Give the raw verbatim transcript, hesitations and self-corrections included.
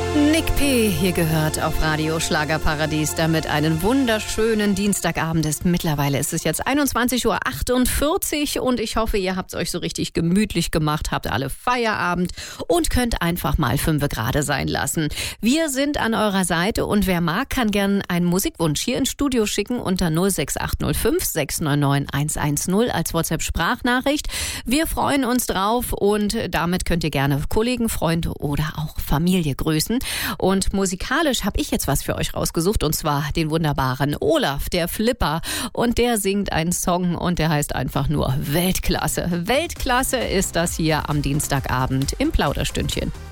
Nick P. hier gehört auf Radio Schlagerparadies, damit einen wunderschönen Dienstagabend ist. Mittlerweile ist es jetzt einundzwanzig Uhr achtundvierzig und ich hoffe, ihr habt es euch so richtig gemütlich gemacht, habt alle Feierabend und könnt einfach mal fünfe gerade sein lassen. Wir sind an eurer Seite und wer mag, kann gern einen Musikwunsch hier ins Studio schicken unter null sechs acht null fünf sechs neun neun eins eins null als WhatsApp-Sprachnachricht. Wir freuen uns drauf und damit könnt ihr gerne Kollegen, Freunde oder auch Familie grüßen. Und musikalisch habe ich jetzt was für euch rausgesucht und zwar den wunderbaren Olaf, der Flipper. Und der singt einen Song und der heißt einfach nur Weltklasse. Weltklasse ist das hier am Dienstagabend im Plauderstündchen.